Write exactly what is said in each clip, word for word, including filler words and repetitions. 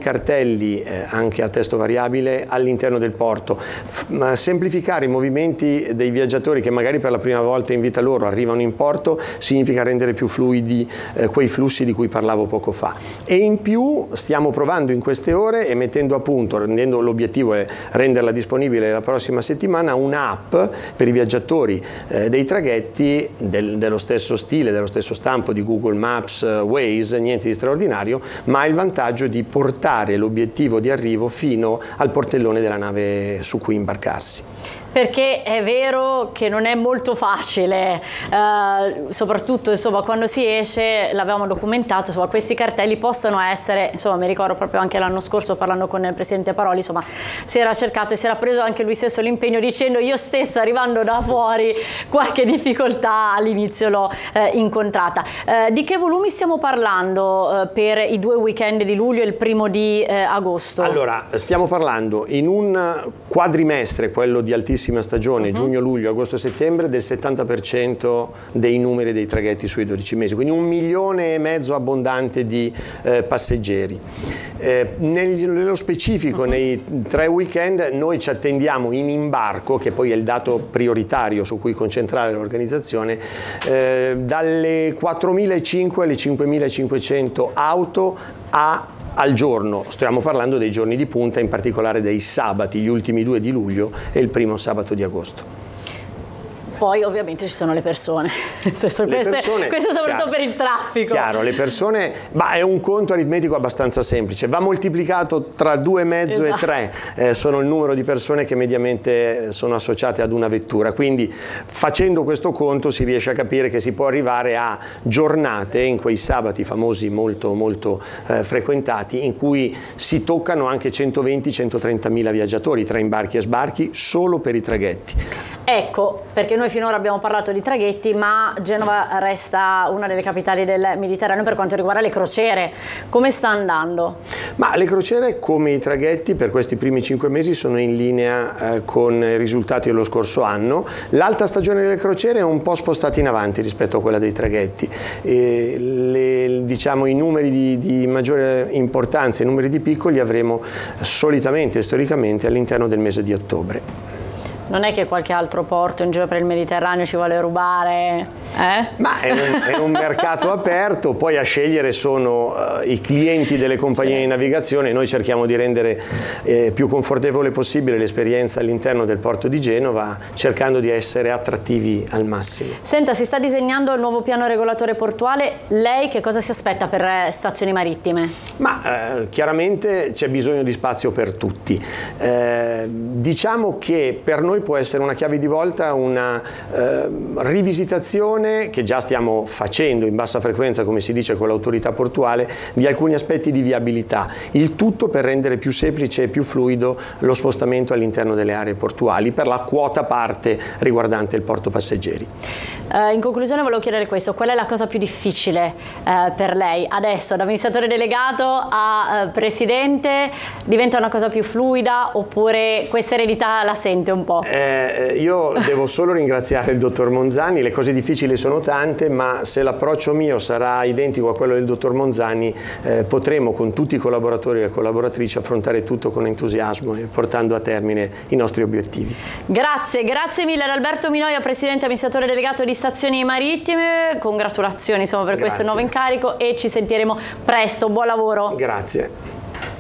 cartelli eh, anche a testo variabile all'interno del porto. F- semplificare i movimenti dei viaggiatori che magari per la prima volta in vita loro arrivano in porto significa rendere più fluidi eh, quei flussi di cui parlavo poco fa. E in più stiamo provando in queste ore e mettendo a punto, rendendo l'obiettivo è renderla disponibile la prossima settimana, un'app per i viaggiatori eh, dei traghetti del, dello stesso stile, dello stesso stampo di Google Maps, uh, Waze, niente di straordinario, ma ha il vantaggio di portare l'obiettivo di arrivo fino al portellone della nave su cui imbarcarsi. Perché è vero che non è molto facile, eh, soprattutto insomma, quando si esce, l'avevamo documentato, insomma, questi cartelli possono essere, insomma, mi ricordo proprio anche l'anno scorso parlando con il presidente Paroli, insomma, si era cercato e si era preso anche lui stesso l'impegno dicendo io stesso arrivando da fuori qualche difficoltà all'inizio l'ho eh, incontrata. Eh, di che volumi stiamo parlando eh, per i due weekend di luglio e il primo di eh, agosto? Allora, stiamo parlando in un quadrimestre, quello di altissima stagione, uh-huh. giugno, luglio, agosto, settembre, del settanta per cento dei numeri dei traghetti sui dodici mesi, quindi un milione e mezzo abbondante di eh, passeggeri. Eh, nello specifico, uh-huh. nei tre weekend noi ci attendiamo in imbarco, che poi è il dato prioritario su cui concentrare l'organizzazione, eh, dalle quattromilacinquecento alle cinquemilacinquecento auto a al giorno. Stiamo parlando dei giorni di punta, in particolare dei sabati, gli ultimi due di luglio e il primo sabato di agosto. Poi ovviamente ci sono le persone, nel senso, le queste, persone questo soprattutto chiaro, per il traffico. Chiaro, le persone, ma è un conto aritmetico abbastanza semplice, va moltiplicato tra due e mezzo esatto. e tre, eh, sono il numero di persone che mediamente sono associate ad una vettura, quindi facendo questo conto si riesce a capire che si può arrivare a giornate, in quei sabati famosi molto molto eh, frequentati, in cui si toccano anche centoventi centotrenta mila viaggiatori tra imbarchi e sbarchi solo per i traghetti. Ecco, perché noi finora abbiamo parlato di traghetti, ma Genova resta una delle capitali del Mediterraneo per quanto riguarda le crociere. Come sta andando? Ma le crociere, come i traghetti, per questi primi cinque mesi sono in linea eh, con i risultati dello scorso anno. L'alta stagione delle crociere è un po' spostata in avanti rispetto a quella dei traghetti. E le, diciamo, i numeri di, di maggiore importanza, i numeri di picco li avremo solitamente e storicamente all'interno del mese di ottobre. Non è che qualche altro porto in giro per il Mediterraneo ci vuole rubare? Eh? Ma è un, è un mercato aperto, poi a scegliere sono uh, i clienti delle compagnie sì. di navigazione. Noi cerchiamo di rendere eh, più confortevole possibile l'esperienza all'interno del porto di Genova, cercando di essere attrattivi al massimo. Senta, si sta disegnando il nuovo piano regolatore portuale. Lei che cosa si aspetta per eh, stazioni marittime? Ma eh, chiaramente c'è bisogno di spazio per tutti. Eh, diciamo che per noi può essere una chiave di volta una eh, rivisitazione che già stiamo facendo in bassa frequenza, come si dice con l'autorità portuale, di alcuni aspetti di viabilità, il tutto per rendere più semplice e più fluido lo spostamento all'interno delle aree portuali per la quota parte riguardante il porto passeggeri. Uh, in conclusione volevo chiedere questo: qual è la cosa più difficile uh, per lei adesso, da amministratore delegato a uh, presidente? Diventa una cosa più fluida oppure questa eredità la sente un po'? Eh, io devo solo ringraziare il dottor Monzani, le cose difficili sono tante, ma se l'approccio mio sarà identico a quello del dottor Monzani eh, potremo con tutti i collaboratori e collaboratrici affrontare tutto con entusiasmo e portando a termine i nostri obiettivi. Grazie, grazie mille ad Alberto Minoia, presidente amministratore delegato di Stazioni Marittime, congratulazioni insomma per Grazie. questo nuovo incarico e ci sentiremo presto, buon lavoro. Grazie.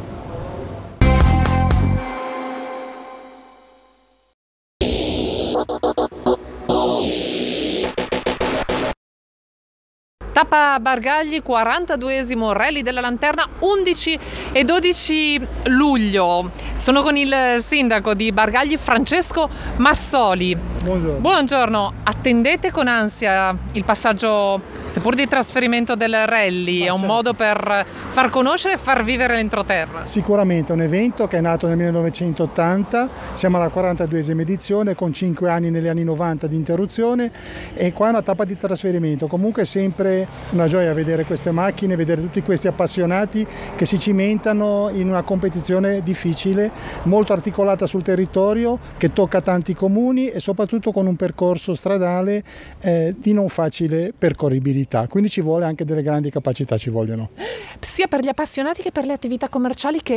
Tappa Bargagli, quarantaduesimo Rally della Lanterna, undici e dodici luglio. Sono con il sindaco di Bargagli, Francesco Massoli. Buongiorno. Buongiorno. Attendete con ansia il passaggio, seppur di trasferimento del rally? È un modo per far conoscere e far vivere l'entroterra? Sicuramente è un evento che è nato nel millenovecentottanta, siamo alla quarantaduesima edizione con cinque anni negli anni novanta di interruzione e qua è una tappa di trasferimento. Comunque è sempre una gioia vedere queste macchine, vedere tutti questi appassionati che si cimentano in una competizione difficile, molto articolata sul territorio, che tocca tanti comuni e soprattutto con un percorso stradale eh, di non facile percorribilità, quindi ci vuole anche delle grandi capacità, ci vogliono. Sia per gli appassionati che per le attività commerciali che